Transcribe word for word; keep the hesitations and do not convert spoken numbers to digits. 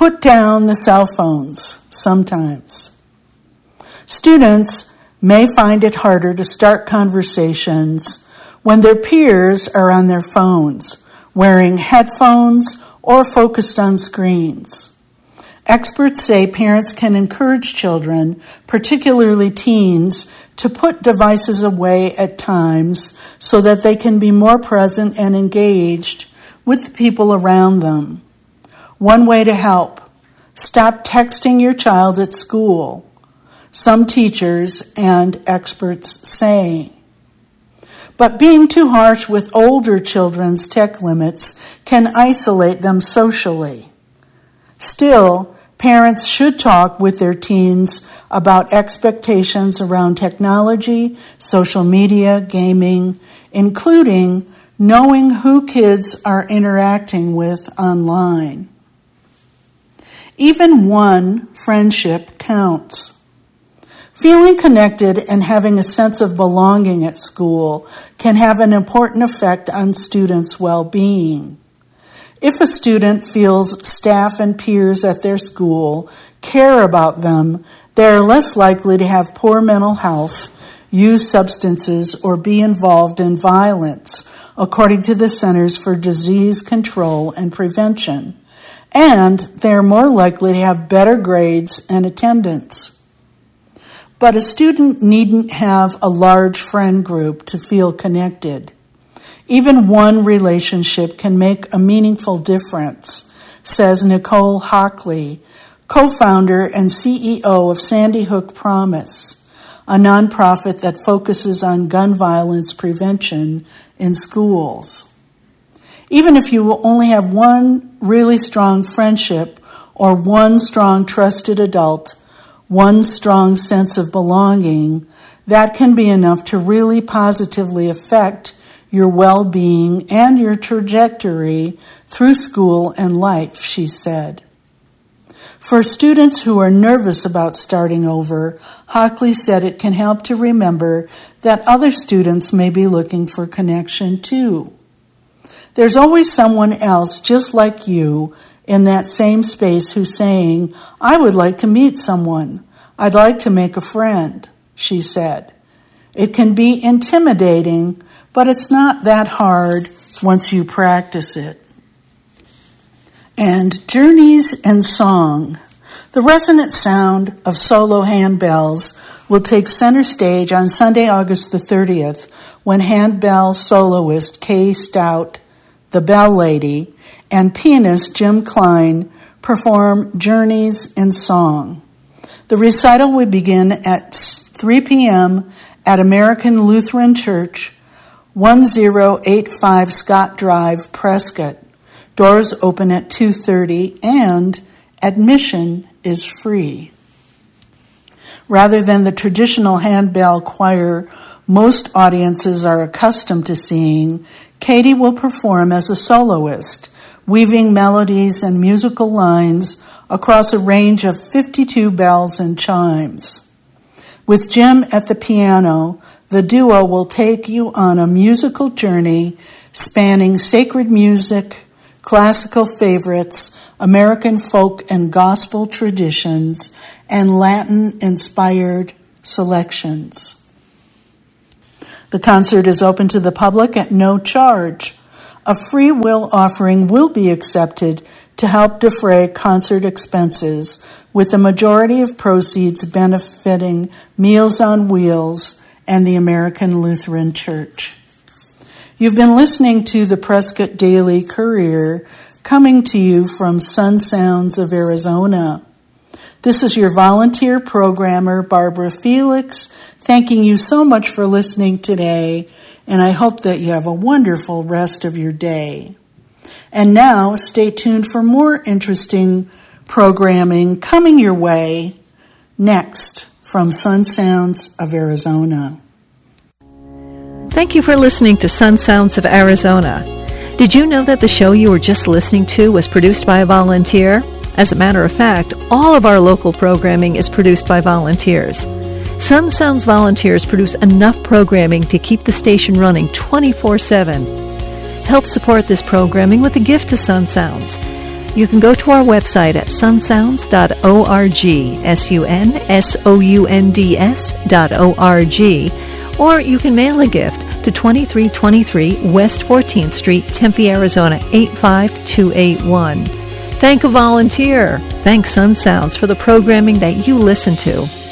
put down the cell phones sometimes. Students may find it harder to start conversations when their peers are on their phones, wearing headphones or focused on screens. Experts say parents can encourage children, particularly teens, to put devices away at times so that they can be more present and engaged with the people around them. One way to help: stop texting your child at school, some teachers and experts say. But being too harsh with older children's tech limits can isolate them socially. Still, parents should talk with their teens about expectations around technology, social media, gaming, including knowing who kids are interacting with online. Even one friendship counts. Feeling connected and having a sense of belonging at school can have an important effect on students' well-being. If a student feels staff and peers at their school care about them, they are less likely to have poor mental health, use substances, or be involved in violence, according to the Centers for Disease Control and Prevention. And they are more likely to have better grades and attendance. But a student needn't have a large friend group to feel connected. Even one relationship can make a meaningful difference, says Nicole Hockley, co-founder and C E O of Sandy Hook Promise, a nonprofit that focuses on gun violence prevention in schools. Even if you only have one really strong friendship or one strong trusted adult, one strong sense of belonging, that can be enough to really positively affect your well-being and your trajectory through school and life, she said. For students who are nervous about starting over, Hockley said it can help to remember that other students may be looking for connection too. There's always someone else just like you in that same space who's saying, "I would like to meet someone. I'd like to make a friend," she said. It can be intimidating, but it's not that hard once you practice it. And Journeys and Song. The resonant sound of solo handbells will take center stage on Sunday, August the thirtieth, when handbell soloist Kay Stout, the Bell Lady, and pianist Jim Klein perform Journeys and Song. The recital will begin at three p.m. at American Lutheran Church, one oh eight five Scott Drive, Prescott. Doors open at two thirty and admission is free. Rather than the traditional handbell choir most audiences are accustomed to seeing, Katie will perform as a soloist, weaving melodies and musical lines across a range of fifty-two bells and chimes. With Jim at the piano, the duo will take you on a musical journey spanning sacred music, classical favorites, American folk and gospel traditions, and Latin-inspired selections. The concert is open to the public at no charge. A free will offering will be accepted to help defray concert expenses, with the majority of proceeds benefiting Meals on Wheels and the American Lutheran Church. You've been listening to the Prescott Daily Courier, coming to you from Sun Sounds of Arizona. This is your volunteer programmer, Barbara Felix, thanking you so much for listening today, and I hope that you have a wonderful rest of your day. And now, stay tuned for more interesting programming coming your way next from Sun Sounds of Arizona. Thank you for listening to Sun Sounds of Arizona. Did you know that the show you were just listening to was produced by a volunteer? As a matter of fact, all of our local programming is produced by volunteers. Sun Sounds volunteers produce enough programming to keep the station running twenty-four seven. Help support this programming with a gift to Sun Sounds. you can go to our website at sunsounds dot org, S U N S O U N D S dot O R G, or you can mail a gift to twenty-three twenty-three West fourteenth Street, Tempe, Arizona, eight five two eight one. Thank a volunteer. Thank Sun Sounds for the programming that you listen to.